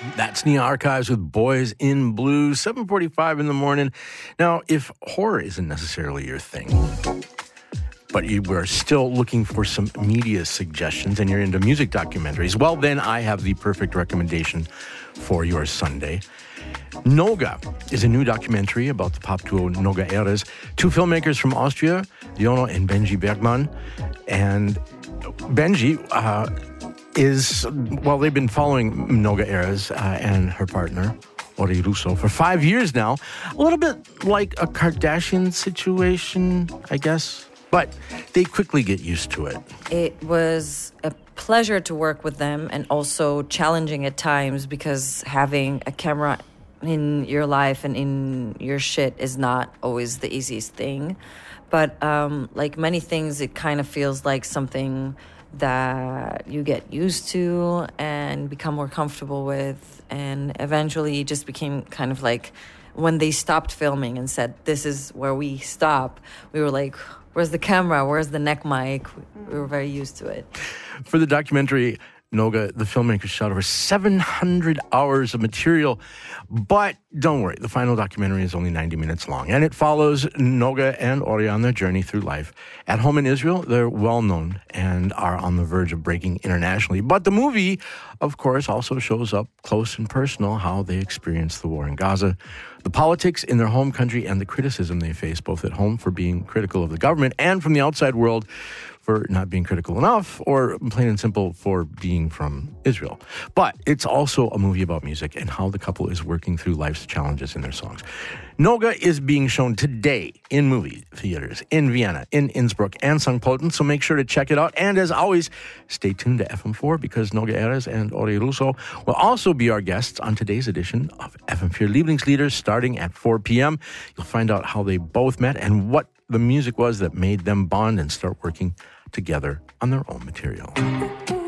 That's Nia Archives with Boys in Blue, 7:45 in the morning. Now, if horror isn't necessarily your thing, but you were still looking for some media suggestions and you're into music documentaries, well, then I have the perfect recommendation for your Sunday. Noga is a new documentary about the pop duo Noga Erez. Two filmmakers from Austria, Jono and Benji Bergman. And Benji they've been following Noga Erez and her partner, Ori Russo, for 5 years now. A little bit like a Kardashian situation, I guess. But they quickly get used to it. It was a pleasure to work with them and also challenging at times because having a camera in your life and in your shit is not always the easiest thing. But like many things, it kind of feels like something that you get used to and become more comfortable with. And eventually it just became kind of like when they stopped filming and said, this is where we stop, we were like, where's the camera? Where's the neck mic? We were very used to it. For the documentary, Noga, the filmmakers shot over 700 hours of material. But don't worry, the final documentary is only 90 minutes long. And it follows Noga and Ori on their journey through life. At home in Israel, they're well known and are on the verge of breaking internationally. But the movie, of course, also shows up close and personal how they experienced the war in Gaza, the politics in their home country, and the criticism they face both at home for being critical of the government and from the outside world for not being critical enough, or plain and simple for being from Israel. But it's also a movie about music and how the couple is working through life's challenges in their songs. Noga is being shown today in movie theaters in Vienna, in Innsbruck, and St. Pölten, so make sure to check it out. And as always, stay tuned to FM4 because Noga Erez and Ori Russo will also be our guests on today's edition of FM4 Lieblingslieder starting at 4 p.m. You'll find out how they both met and what the music was that made them bond and start working together on their own material.